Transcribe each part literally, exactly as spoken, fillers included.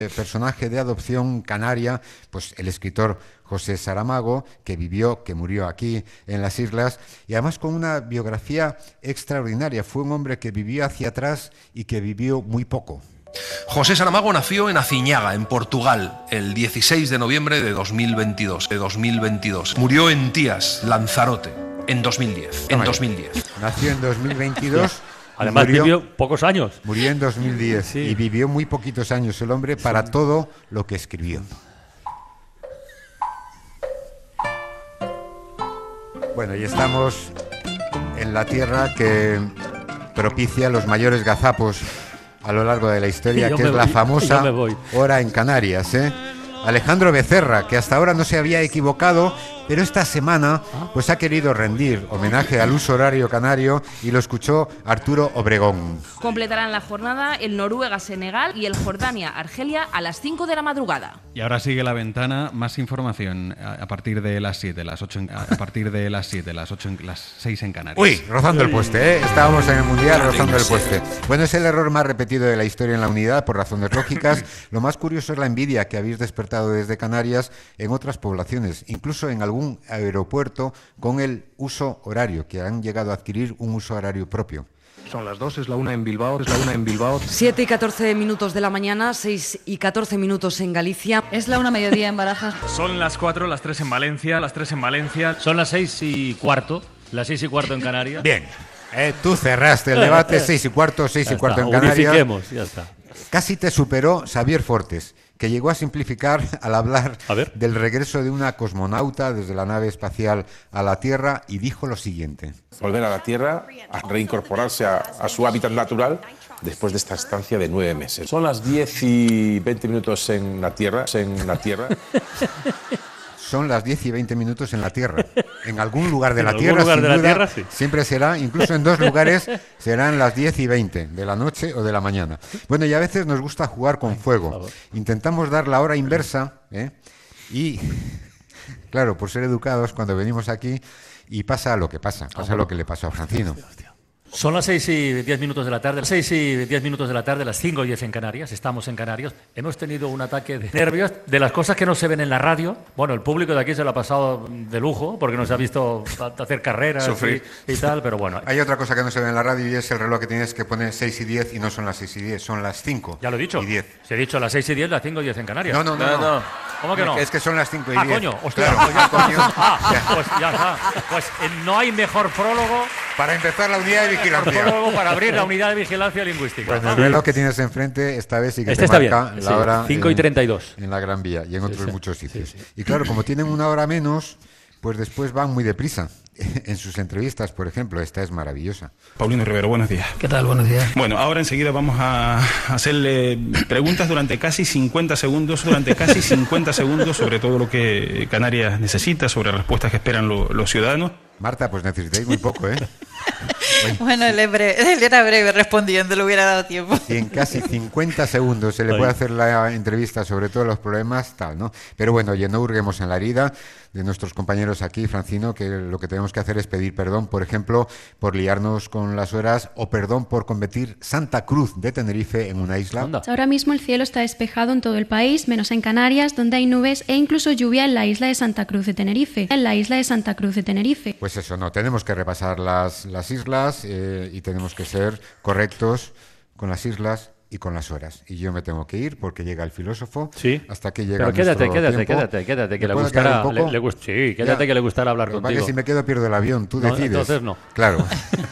personaje de adopción canaria, pues el escritor José Saramago, que vivió, que murió aquí en las islas, y además con una biografía extraordinaria. Fue un hombre que vivió hacia atrás y que vivió muy poco. José Saramago nació en Aciñaga, en Portugal, el dieciséis de noviembre de dos mil veintidós. De dos mil veintidós. Murió en Tías, Lanzarote, en dos mil diez. En dos mil diez. Nació en dos mil veintidós. Además murió, vivió pocos años. Murió en dos mil diez, sí. Y vivió muy poquitos años el hombre para sí. todo lo que escribió. Bueno, y estamos en la tierra que propicia los mayores gazapos a lo largo de la historia, que es voy, la famosa hora en Canarias, ¿eh? Alejandro Becerra, que hasta ahora no se había equivocado, pero esta semana pues ha querido rendir homenaje al uso horario canario y lo escuchó Arturo Obregón. Completarán la jornada el Noruega-Senegal y el Jordania-Argelia a las cinco de la madrugada. Y ahora sigue la ventana, más información a partir de las siete, las ocho, a partir de las siete, las ocho, las seis en Canarias. Uy, rozando el poste, ¿eh? Estábamos en el Mundial rozando el poste. Bueno, es el error más repetido de la historia en la unidad por razones lógicas. Lo más curioso es la envidia que habéis despertado desde Canarias en otras poblaciones, incluso en algún aeropuerto con el uso horario, que han llegado a adquirir un uso horario propio. Son las dos, es la una en Bilbao, es la una en Bilbao. siete y catorce minutos de la mañana, seis y catorce minutos en Galicia. Es la una mediodía en Barajas. Son las cuatro, las tres en Valencia, las tres en Valencia. Son las seis y cuarto, las seis y cuarto en Canarias. Bien, eh, tú cerraste el debate, seis y cuarto, seis y cuarto en Canarias. Unifiquemos, ya está. Casi te superó Xavier Fortes, que llegó a simplificar al hablar del regreso de una cosmonauta desde la nave espacial a la Tierra y dijo lo siguiente. Volver a la Tierra, a reincorporarse a, a su hábitat natural después de esta estancia de nueve meses. Son las diez y veinte minutos en la Tierra, en la Tierra. Son las diez y veinte minutos en la Tierra. En algún lugar de la Tierra, lugar sin de la duda, tierra, sí. Siempre será, incluso en dos lugares, serán las diez y veinte de la noche o de la mañana. Bueno, y a veces nos gusta jugar con fuego. Intentamos dar la hora inversa, ¿eh? Y, claro, por ser educados, cuando venimos aquí, y pasa lo que pasa, pasa lo que le pasó a Francino. Son las seis y diez minutos de la tarde, las seis y diez minutos de la tarde, las cinco y diez en Canarias, estamos en Canarias. Hemos tenido un ataque de nervios de las cosas que no se ven en la radio. Bueno, el público de aquí se lo ha pasado de lujo porque nos ha visto hacer carreras y, y tal, pero bueno. Hay otra cosa que no se ve en la radio y es el reloj que tienes que poner seis y diez y no son las seis y diez, son las cinco. Ya lo he dicho. Y diez. Se ha dicho las seis y diez, las cinco y diez en Canarias. No, no, no. no, no. no. ¿Cómo que no? Es que son las cinco y ah, diez. Ah, coño, hostia. Claro, pues, ya, coño. Ah, pues ya está. Pues eh, no hay mejor prólogo para empezar la unidad de vigilancia. Prólogo para abrir la unidad de vigilancia lingüística. Pues el reloj que tienes enfrente esta vez sí que este te está marca bien. la sí, hora cinco y treinta y dos. En, en la Gran Vía y en otros sí, sí. muchos sitios. Sí, sí. Y claro, como tienen una hora menos, pues después van muy deprisa. En sus entrevistas, por ejemplo, esta es maravillosa. Paulino Rivero, buenos días. ¿Qué tal? Buenos días. Bueno, ahora enseguida vamos a hacerle preguntas durante casi cincuenta segundos, durante casi cincuenta segundos sobre todo lo que Canarias necesita, sobre respuestas que esperan lo, los ciudadanos. Marta, pues necesitáis muy poco, ¿eh? Bueno, él, es breve, él era breve respondiendo, le hubiera dado tiempo. Si en casi cincuenta segundos se le puede hacer la entrevista sobre todos los problemas, tal, ¿no? Pero bueno, oye, no hurguemos en la herida de nuestros compañeros aquí, Francino, que lo que tenemos que hacer es pedir perdón, por ejemplo, por liarnos con las horas o perdón por convertir Santa Cruz de Tenerife en una isla. Anda. Ahora mismo el cielo está despejado en todo el país, menos en Canarias, donde hay nubes e incluso lluvia en la isla de Santa Cruz de Tenerife. En la isla de Santa Cruz de Tenerife. Pues eso, no, tenemos que repasar las, las islas eh, y tenemos que ser correctos con las islas y con las horas. Y yo me tengo que ir porque llega el filósofo. Sí. Hasta que llega Pero quédate, quédate, tiempo. quédate, quédate, que le puedo gustará. un poco? Le, le gust- sí, quédate ya. Que le gustará hablar Pero contigo. Para que si me quedo pierdo el avión, tú no, decides. Entonces no. Claro.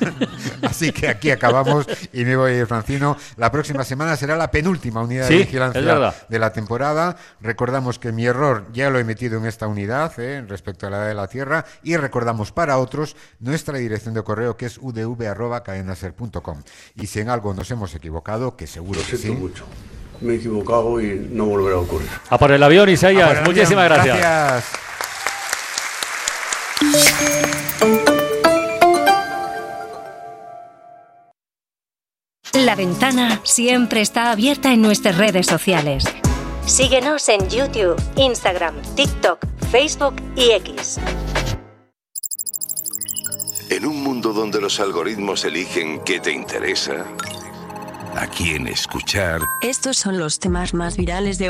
Así que aquí acabamos y me voy a ir, Francino. La próxima semana será la penúltima unidad sí, de vigilancia es verdad. de la temporada. Recordamos que mi error ya lo he metido en esta unidad eh, respecto a la de la Tierra y recordamos para otros nuestra dirección de correo que es u d v arroba cadenaser punto com. Y si en algo nos hemos equivocado, que seguro lo que sí. Mucho. Me he equivocado y no volverá a ocurrir. A por el avión, Isaías. El Muchísimas avión. gracias. Gracias. La ventana siempre está abierta en nuestras redes sociales. Síguenos en YouTube, Instagram, TikTok, Facebook y X. En un mundo donde los algoritmos eligen qué te interesa, a quién escuchar. Estos son los temas más virales de